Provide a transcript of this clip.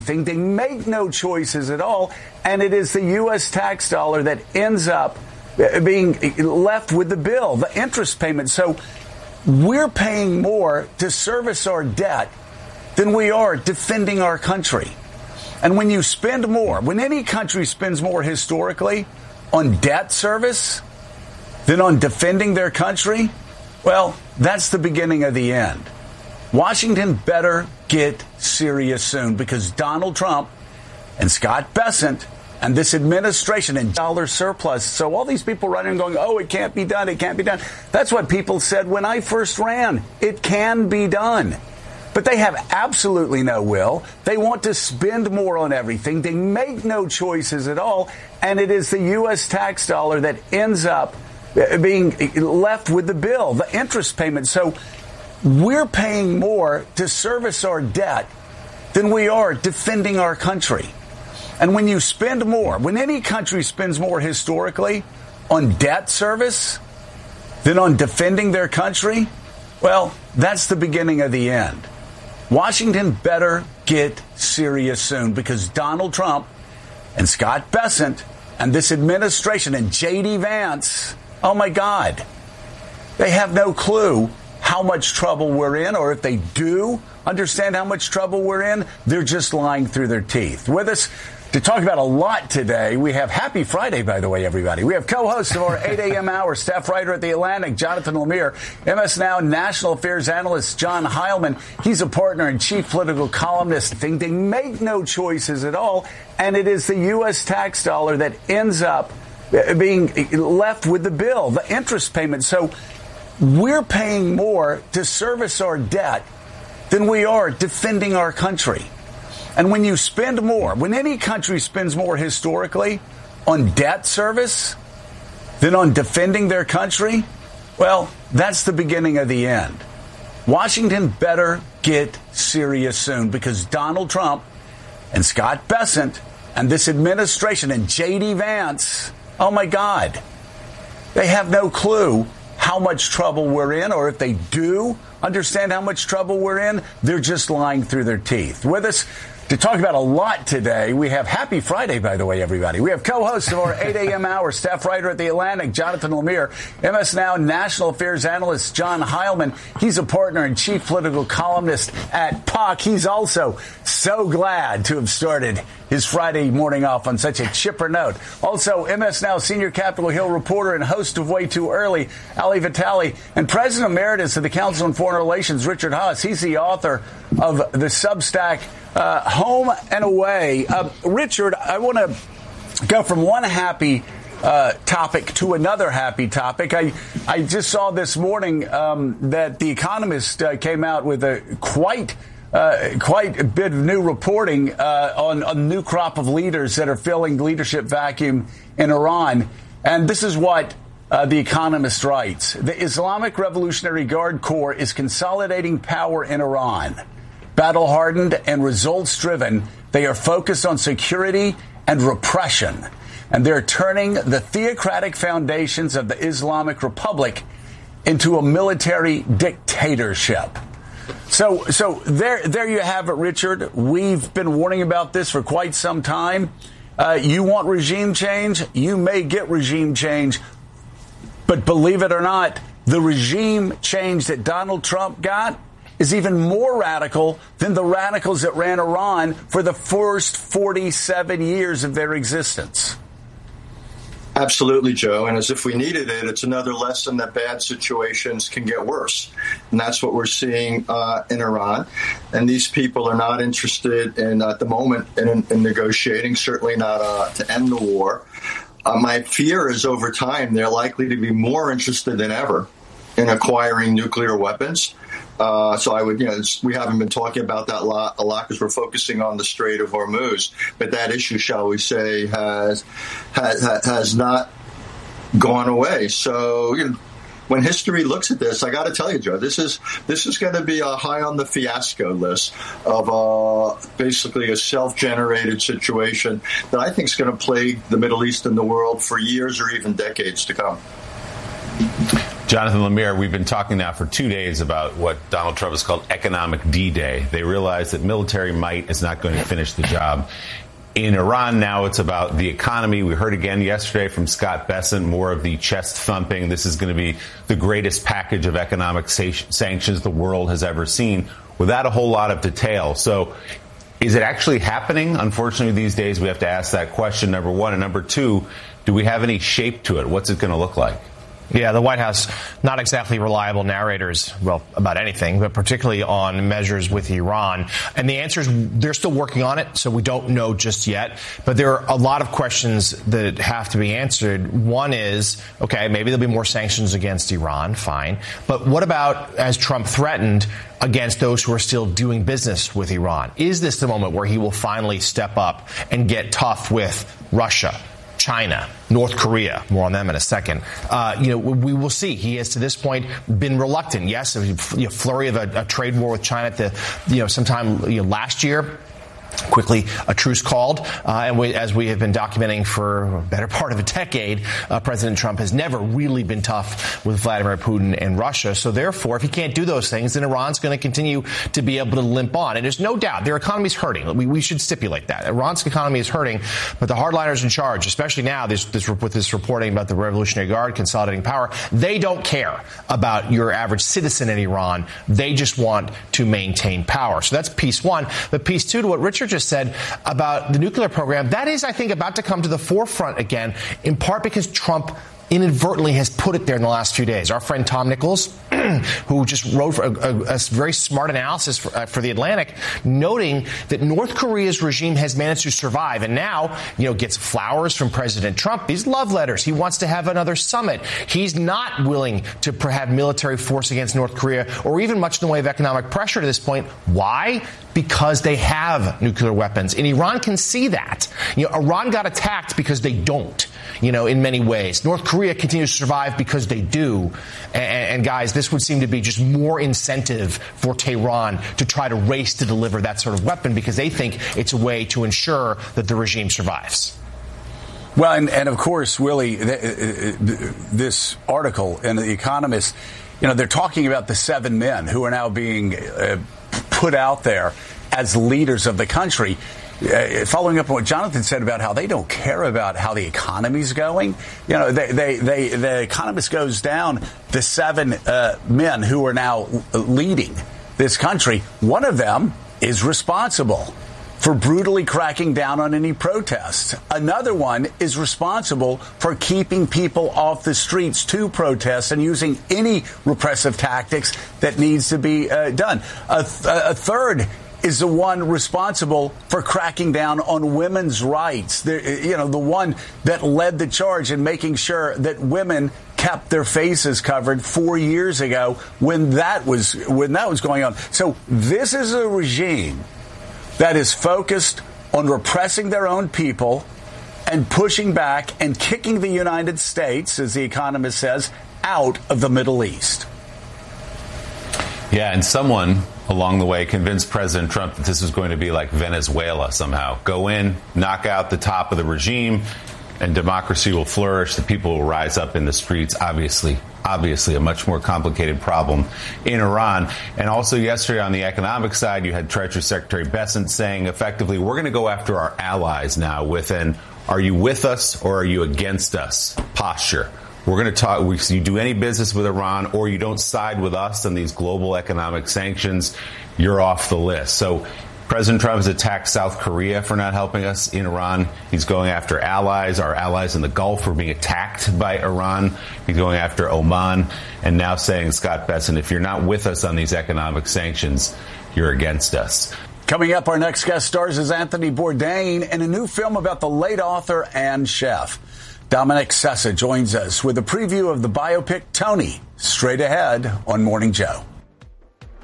They make no choices at all, and it is the U.S. tax dollar that ends up being left with the bill, the interest payment. So we're paying more to service our debt than we are defending our country. And when you spend more, when any country spends more historically on debt service than on defending their country, well, that's the beginning of the end. Washington better get serious soon, because Donald Trump and Scott Bessent and this administration and dollar surplus. So all these people running and going, oh, it can't be done. It can't be done. That's what people said when I first ran. It can be done. But they have absolutely no will. They want to spend more on everything. They make no choices at all. And it is the U.S. tax dollar that ends up being left with the bill, the interest payment. So we're paying more to service our debt than we are defending our country. And when you spend more, when any country spends more historically on debt service than on defending their country, well, that's the beginning of the end. Washington better get serious soon, because Donald Trump and Scott Bessent and this administration and J.D. Vance, oh my God, they have no clue how much trouble we're in, or if they do understand how much trouble we're in, they're just lying through their teeth. With us to talk about a lot today, we have Happy Friday, by the way, everybody. We have co-host of our 8 a.m. hour, staff writer at The Atlantic, Jonathan Lemire, MS Now national affairs analyst John Heilman. He's a partner and chief political columnist. They make no choices at all, and it is the U.S. tax dollar that ends up being left with the bill, the interest payment. So we're paying more to service our debt than we are defending our country. And when you spend more, when any country spends more historically on debt service than on defending their country, well, that's the beginning of the end. Washington better get serious soon, because Donald Trump and Scott Bessent and this administration and J.D. Vance, oh my God, they have no clue how much trouble we're in, or if they do understand how much trouble we're in, they're just lying through their teeth. With us to talk about a lot today, we have Happy Friday, by the way, everybody. We have co-host of our 8 a.m. hour, staff writer at The Atlantic, Jonathan Lemire, MS Now national affairs analyst John Heilman. He's a partner and chief political columnist at POC. He's also so glad to have started his Friday morning off on such a chipper note. Also, MS Now senior Capitol Hill reporter and host of Way Too Early, Ali Vitale, and President Emeritus of the Council on Foreign Relations, Richard Haass. He's the author of the Substack Home and Away. Richard, I want to go from one happy topic to another happy topic. I just saw this morning that The Economist came out with a quite a bit of new reporting on a new crop of leaders that are filling the leadership vacuum in Iran. And this is what The Economist writes. The Islamic Revolutionary Guard Corps is consolidating power in Iran. Battle-hardened and results-driven, they are focused on security and repression. And they're turning the theocratic foundations of the Islamic Republic into a military dictatorship. So there you have it, Richard. We've been warning about this for quite some time. You want regime change? You may get regime change. But believe it or not, the regime change that Donald Trump got is even more radical than the radicals that ran Iran for the first 47 years of their existence. Absolutely, Joe. And as if we needed it, it's another lesson that bad situations can get worse. And that's what we're seeing in Iran. And these people are not interested in, at the moment, in negotiating, certainly not to end the war. My fear is over time, they're likely to be more interested than ever in acquiring nuclear weapons. So I would, we haven't been talking about that a lot because we're focusing on the Strait of Hormuz. But that issue, shall we say, has not gone away. So when history looks at this, I got to tell you, Joe, this is going to be a high on the fiasco list of basically a self-generated situation that I think is going to plague the Middle East and the world for years or even decades to come. Jonathan Lemire, we've been talking now for 2 days about what Donald Trump has called economic D-Day. They realize that military might is not going to finish the job. In Iran now, it's about the economy. We heard again yesterday from Scott Bessent, more of the chest thumping. This is going to be the greatest package of economic sanctions the world has ever seen, without a whole lot of detail. So is it actually happening? Unfortunately, these days we have to ask that question, number one. And number two, do we have any shape to it? What's it going to look like? Yeah, the White House, not exactly reliable narrators, well, about anything, but particularly on measures with Iran. And the answer is they're still working on it, so we don't know just yet. But there are a lot of questions that have to be answered. One is, okay, maybe there'll be more sanctions against Iran, fine. But what about, as Trump threatened, against those who are still doing business with Iran? Is this the moment where he will finally step up and get tough with Russia, China, North Korea? More on them in a second. We will see. He has to this point been reluctant. Yes, a flurry of a trade war with China sometime last year. Quickly, a truce called, as we have been documenting for a better part of a decade, President Trump has never really been tough with Vladimir Putin and Russia. So therefore, if he can't do those things, then Iran's going to continue to be able to limp on. And there's no doubt their economy is hurting. We should stipulate that. Iran's economy is hurting, but the hardliners in charge, especially now with this reporting about the Revolutionary Guard consolidating power, they don't care about your average citizen in Iran. They just want to maintain power. So that's piece one. But piece two, to what Richard just said about the nuclear program, that is, I think, about to come to the forefront again, in part because Trump inadvertently has put it there in the last few days. Our friend Tom Nichols, who just wrote a very smart analysis for The Atlantic, noting that North Korea's regime has managed to survive and now, gets flowers from President Trump, these love letters. He wants to have another summit. He's not willing to have military force against North Korea or even much in the way of economic pressure to this point. Why? Because they have nuclear weapons. And Iran can see that. Iran got attacked because they don't, in many ways. North Korea continues to survive because they do. And guys, this would seem to be just more incentive for Tehran to try to race to deliver that sort of weapon because they think it's a way to ensure that the regime survives. Well, and of course, Willie, this article in The Economist, they're talking about the 7 men who are now being put out there as leaders of the country. Following up on what Jonathan said about how they don't care about how the economy's going, the Economist goes down the 7 men who are now leading this country. One of them is responsible for brutally cracking down on any protests. Another one is responsible for keeping people off the streets to protest and using any repressive tactics that needs to be done. A third is the one responsible for cracking down on women's rights. The one that led the charge in making sure that women kept their faces covered 4 years ago when that was going on. So this is a regime that is focused on repressing their own people and pushing back and kicking the United States, as The Economist says, out of the Middle East. Yeah, and someone along the way convinced President Trump that this was going to be like Venezuela somehow. Go in, knock out the top of the regime, and democracy will flourish. The people will rise up in the streets. Obviously a much more complicated problem in Iran. And also yesterday on the economic side, you had Treasury Secretary Bessent saying effectively, we're going to go after our allies now with an are you with us or are you against us posture. We're going to talk, you do any business with Iran or you don't side with us on these global economic sanctions, you're off the list. So President Trump has attacked South Korea for not helping us in Iran. He's going after allies. Our allies in the Gulf are being attacked by Iran. He's going after Oman and now saying, Scott Bessent, if you're not with us on these economic sanctions, you're against us. Coming up, our next guest stars as Anthony Bourdain in a new film about the late author and chef. Dominic Sessa joins us with a preview of the biopic Tony, straight ahead on Morning Joe.